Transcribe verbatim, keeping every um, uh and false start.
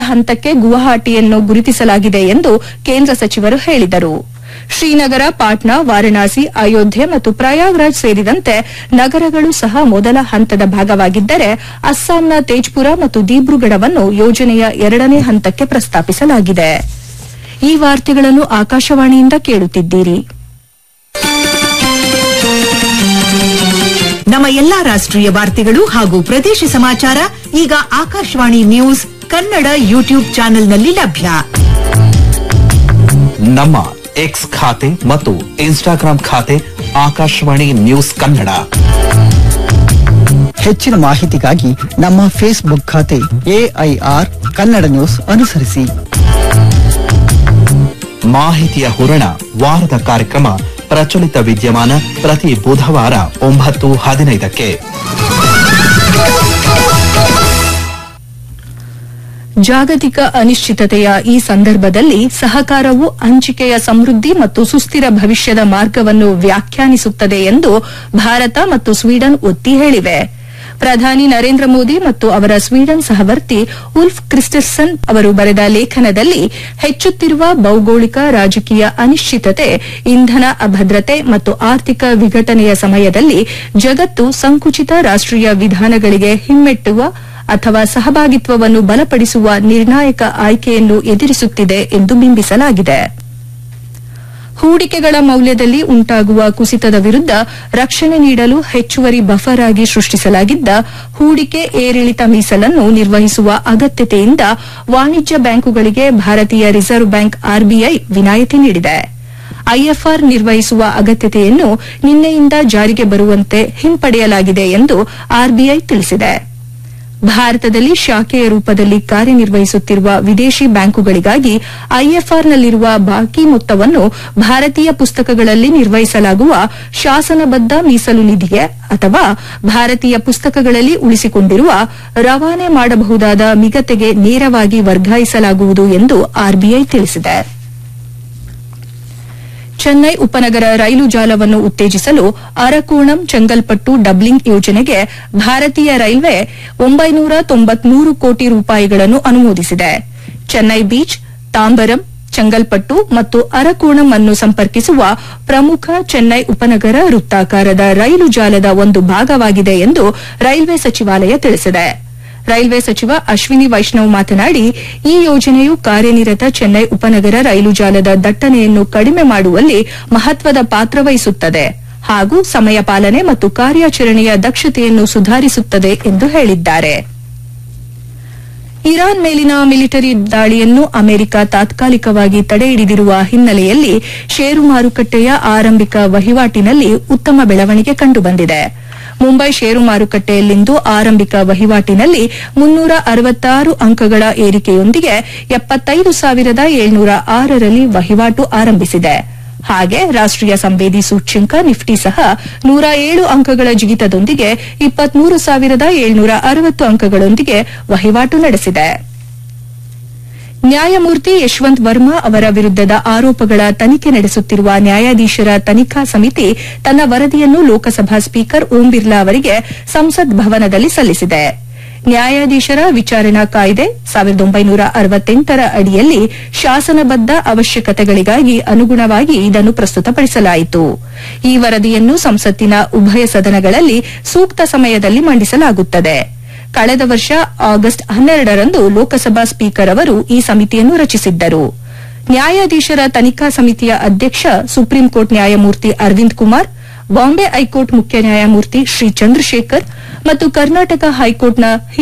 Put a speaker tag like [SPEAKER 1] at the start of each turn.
[SPEAKER 1] ಹಂತಕ್ಕೆ ಗುವಾಹಟಿಯನ್ನು ಗುರುತಿಸಲಾಗಿದೆ ಎಂದು ಕೇಂದ್ರ ಸಚಿವರು ಹೇಳಿದರು. ಶ್ರೀನಗರ, ಪಾಟ್ನಾ, ವಾರಣಾಸಿ, ಅಯೋಧ್ಯೆ ಮತ್ತು ಪ್ರಯಾಗ್ರಾಜ್ ಸೇರಿದಂತೆ ನಗರಗಳು ಸಹ ಮೊದಲ ಹಂತದ ಭಾಗವಾಗಿದ್ದರೆ ಅಸ್ಸಾಂನ ತೇಜ್ಪುರ ಮತ್ತು ದಿಬ್ರುಗಢವನ್ನು ಯೋಜನೆಯ ಎರಡನೇ ಹಂತಕ್ಕೆ ಪ್ರಸ್ತಾಪಿಸಲಾಗಿದೆ. ಈ ವಾರ್ತೆಗಳನ್ನು ಆಕಾಶವಾಣಿಯಿಂದ ಕೇಳುತ್ತಿದ್ದೀರಿ.
[SPEAKER 2] ನಮ್ಮ ಎಲ್ಲಾ ರಾಷ್ಟ್ರೀಯ ವಾರ್ತೆಗಳು ಹಾಗೂ ಪ್ರದೇಶ ಸಮಾಚಾರ ಈಗ ಆಕಾಶವಾಣಿ ನ್ಯೂಸ್ ಕನ್ನಡ ಯೂಟ್ಯೂಬ್ ಚಾನೆಲ್ನಲ್ಲಿ ಲಭ್ಯ.
[SPEAKER 3] ನಮ್ಮ ಎಕ್ಸ್ ಖಾತೆ ಮತ್ತು ಇನ್ಸ್ಟಾಗ್ರಾಂ ಖಾತೆ ಆಕಾಶವಾಣಿ ನ್ಯೂಸ್ ಕನ್ನಡ.
[SPEAKER 4] ಹೆಚ್ಚಿನ ಮಾಹಿತಿಗಾಗಿ ನಮ್ಮ ಫೇಸ್ಬುಕ್ ಖಾತೆ ಎಐಆರ್ ಕನ್ನಡ ನ್ಯೂಸ್ ಅನುಸರಿಸಿ.
[SPEAKER 3] ಮಾಹಿತಿಯ ಹೂರಣ ವಾರದ ಕಾರ್ಯಕ್ರಮ ಪ್ರಚಲಿತ ವಿದ್ಯಮಾನ ಪ್ರತಿ ಬುಧವಾರ ಒಂಬತ್ತು ಹದಿನೈದಕ್ಕೆ.
[SPEAKER 1] ಜಾಗತಿಕ ಅನಿಶ್ಚಿತತೆಯ ಈ ಸಂದರ್ಭದಲ್ಲಿ ಸಹಕಾರವು ಹಂಚಿಕೆಯ ಸಮೃದ್ಧಿ ಮತ್ತು ಸುಸ್ಥಿರ ಭವಿಷ್ಯದ ಮಾರ್ಗವನ್ನು ವ್ಯಾಖ್ಯಾನಿಸುತ್ತದೆ ಎಂದು ಭಾರತ ಮತ್ತು ಸ್ವೀಡನ್ ಒತ್ತಿ ಹೇಳಿವೆ. ಪ್ರಧಾನಿ ನರೇಂದ್ರ ಮೋದಿ ಮತ್ತು ಅವರ ಸ್ವೀಡನ್ ಸಹವರ್ತಿ ಉಲ್ಫ್ ಕ್ರಿಸ್ಟರ್ಸನ್ ಅವರು ಬರೆದ ಲೇಖನದಲ್ಲಿ ಹೆಚ್ಚುತ್ತಿರುವ ಭೌಗೋಳಿಕ ರಾಜಕೀಯ ಅನಿಶ್ಚಿತತೆ, ಇಂಧನ ಅಭದ್ರತೆ ಮತ್ತು ಆರ್ಥಿಕ ವಿಘಟನೆಯ ಸಮಯದಲ್ಲಿ ಜಗತ್ತು ಸಂಕುಚಿತ ರಾಷ್ಟೀಯ ವಿಧಾನಗಳಿಗೆ ಹಿಮ್ಮೆಟ್ಟುವ ಅಥವಾ ಸಹಭಾಗಿತ್ವವನ್ನು ಬಲಪಡಿಸುವ ನಿರ್ಣಾಯಕ ಆಯ್ಕೆಯನ್ನು ಎದುರಿಸುತ್ತಿದೆ ಎಂದು ಬಿಂಬಿಸಲಾಗಿದೆ. ಹೂಡಿಕೆಗಳ ಮೌಲ್ಯದಲ್ಲಿ ಉಂಟಾಗುವ ಕುಸಿತದ ವಿರುದ್ದ ರಕ್ಷಣೆ ನೀಡಲು ಹೆಚ್ಚುವರಿ ಬಫರ್ ಆಗಿ ಸೃಷ್ಟಿಸಲಾಗಿದ್ದ ಹೂಡಿಕೆ ಏರಿಳಿತ ಮೀಸಲನ್ನು ನಿರ್ವಹಿಸುವ ಅಗತ್ಯತೆಯಿಂದ ವಾಣಿಜ್ಯ ಬ್ಯಾಂಕುಗಳಿಗೆ ಭಾರತೀಯ ರಿಸರ್ವ್ ಬ್ಯಾಂಕ್ ಆರ್ಬಿಐ ವಿನಾಯಿತಿ ನೀಡಿದೆ. ಐಎಫ್ಆರ್ ನಿರ್ವಹಿಸುವ ಅಗತ್ಯತೆಯನ್ನು ನಿನ್ನೆಯಿಂದ ಜಾರಿಗೆ ಬರುವಂತೆ ಹಿಂಪಡೆಯಲಾಗಿದೆ ಎಂದು ಆರ್ಬಿಐ ತಿಳಿಸಿದೆ. ಭಾರತದಲ್ಲಿ ಶಾಖೆಯ ರೂಪದಲ್ಲಿ ಕಾರ್ಯನಿರ್ವಹಿಸುತ್ತಿರುವ ವಿದೇಶಿ ಬ್ಯಾಂಕುಗಳಿಗಾಗಿ ಐಎಫ್ಆರ್ನಲ್ಲಿರುವ ಬಾಕಿ ಮೊತ್ತವನ್ನು ಭಾರತೀಯ ಪುಸ್ತಕಗಳಲ್ಲಿ ನಿರ್ವಹಿಸಲಾಗುವ ಶಾಸನಬದ್ದ ಮೀಸಲು ನಿಧಿಗೆ ಅಥವಾ ಭಾರತೀಯ ಪುಸ್ತಕಗಳಲ್ಲಿ ಉಳಿಸಿಕೊಂಡಿರುವ ರವಾನೆ ಮಾಡಬಹುದಾದ ಮಿಗತೆಗೆ ನೇರವಾಗಿ ವರ್ಗಾಯಿಸಲಾಗುವುದು ಎಂದು ಆರ್ಬಿಐ ತಿಳಿಸಿದೆ. ಚೆನ್ನೈ ಉಪನಗರ ರೈಲು ಜಾಲವನ್ನು ಉತ್ತೇಜಿಸಲು ಅರಕೋಣಂ ಚೆಂಗಲ್ಪಟ್ಟು ಡಬ್ಲಿಂಗ್ ಯೋಜನೆಗೆ ಭಾರತೀಯ ರೈಲ್ವೆ ಒಂಬೈನೂರ ತೊಂಬತ್ಮೂರು ಕೋಟಿ ರೂಪಾಯಿಗಳನ್ನು ಅನುಮೋದಿಸಿದೆ. ಚೆನ್ನೈ ಬೀಚ್, ತಾಂಬರಂ, ಚೆಂಗಲ್ಪಟ್ಟು ಮತ್ತು ಅರಕೋಣಂ ಅನ್ನು ಸಂಪರ್ಕಿಸುವ ಪ್ರಮುಖ ಚೆನ್ನೈ ಉಪನಗರ ವೃತ್ತಾಕಾರದ ರೈಲು ಜಾಲದ ಒಂದು ಭಾಗವಾಗಿದೆ ಎಂದು ರೈಲ್ವೆ ಸಚಿವಾಲಯ ತಿಳಿಸಿದೆ. ರೈಲ್ವೆ ಸಚಿವ ಅಶ್ವಿನಿ ವೈಷ್ಣವ್ ಮಾತನಾಡಿ, ಈ ಯೋಜನೆಯು ಕಾರ್ಯನಿರತ ಚೆನ್ನೈ ಉಪನಗರ ರೈಲು ಜಾಲದ ದಟ್ಟಣೆಯನ್ನು ಕಡಿಮೆ ಮಾಡುವಲ್ಲಿ ಮಹತ್ವದ ಪಾತ್ರ ವಹಿಸುತ್ತದೆ ಹಾಗೂ ಸಮಯ ಪಾಲನೆ ಮತ್ತು ಕಾರ್ಯಾಚರಣೆಯ ದಕ್ಷತೆಯನ್ನು ಸುಧಾರಿಸುತ್ತದೆ ಎಂದು ಹೇಳಿದ್ದಾರೆ. ಇರಾನ್ ಮೇಲಿನ ಮಿಲಿಟರಿ ದಾಳಿಯನ್ನು ಅಮೆರಿಕ ತಾತ್ಕಾಲಿಕವಾಗಿ ತಡೆಹಿಡಿದಿರುವ ಹಿನ್ನೆಲೆಯಲ್ಲಿ ಷೇರು ಮಾರುಕಟ್ಟೆಯ ಆರಂಭಿಕ ವಹಿವಾಟಿನಲ್ಲಿ ಉತ್ತಮ ಬೆಳವಣಿಗೆ ಕಂಡುಬಂದಿದೆ. ಮುಂಬೈ ಷೇರು ಮಾರುಕಟ್ಟೆಯಲ್ಲಿಂದು ಆರಂಭಿಕ ವಹಿವಾಟಿನಲ್ಲಿ ಮುನ್ನೂರ ಅರವತ್ತಾರು ಅಂಕಗಳ ಏರಿಕೆಯೊಂದಿಗೆ ಎಪ್ಪತ್ತೈದು ಸಾವಿರದ ಏಳ್ನೂರ ಆರರಲ್ಲಿ ವಹಿವಾಟು ಆರಂಭಿಸಿದೆ. ಹಾಗೆ ರಾಷ್ಟೀಯ ಸಂವೇದಿ ಸೂಚ್ಯಂಕ ನಿಫ್ಟಿ ಸಹ ನೂರ ಏಳು ಅಂಕಗಳ ಜಿಗಿತದೊಂದಿಗೆ ಇಪ್ಪತ್ಮೂರು ಸಾವಿರದ ಏಳ್ನೂರ ಅರವತ್ತು ಅಂಕಗಳೊಂದಿಗೆ ವಹಿವಾಟು ನಡೆಸಿದೆ. ನ್ಯಾಯಮೂರ್ತಿ ಯಶವಂತ್ ವರ್ಮಾ ಅವರ ವಿರುದ್ದದ ಆರೋಪಗಳ ತನಿಖೆ ನಡೆಸುತ್ತಿರುವ ನ್ಯಾಯಾಧೀಶರ ತನಿಖಾ ಸಮಿತಿ ತನ್ನ ವರದಿಯನ್ನು ಲೋಕಸಭಾ ಸ್ಪೀಕರ್ ಓಂ ಬಿರ್ಲಾ ಅವರಿಗೆ ಸಂಸತ್ ಭವನದಲ್ಲಿ ಸಲ್ಲಿಸಿದೆ. ನ್ಯಾಯಾಧೀಶರ ವಿಚಾರಣಾ ಕಾಯ್ದೆ ಸಾವಿರದ ಒಂಬೈನೂರ ಅರವತ್ತೆಂಟರ ಅಡಿಯಲ್ಲಿ ಶಾಸನಬದ್ದ ಅವಶ್ಯಕತೆಗಳಿಗಾಗಿ ಅನುಗುಣವಾಗಿ ಇದನ್ನು ಪ್ರಸ್ತುತಪಡಿಸಲಾಯಿತು. ಈ ವರದಿಯನ್ನು ಸಂಸತ್ತಿನ ಉಭಯ ಸದನಗಳಲ್ಲಿ ಸೂಕ್ತ ಸಮಯದಲ್ಲಿ ಮಂಡಿಸಲಾಗುತ್ತದೆ. ಕಳೆದ ವರ್ಷ ಆಗಸ್ಟ್ ಹನ್ನೆರಡರಂದು ಲೋಕಸಭಾ ಸ್ಪೀಕರ್ ಅವರು ಈ ಸಮಿತಿಯನ್ನು ರಚಿಸಿದ್ದರು. ನ್ಯಾಯಾಧೀಶರ ತನಿಖಾ ಸಮಿತಿಯ ಅಧ್ಯಕ್ಷ ಸುಪ್ರೀಂಕೋರ್ಟ್ ನ್ಯಾಯಮೂರ್ತಿ ಅರವಿಂದ್ ಕುಮಾರ್, ಬಾಂಬೆ ಹೈಕೋರ್ಟ್ ಮುಖ್ಯ ನ್ಯಾಯಮೂರ್ತಿ ಶ್ರೀ ಚಂದ್ರಶೇಖರ್ ಮತ್ತು ಕರ್ನಾಟಕ ಹೈಕೋರ್ಟ್ನ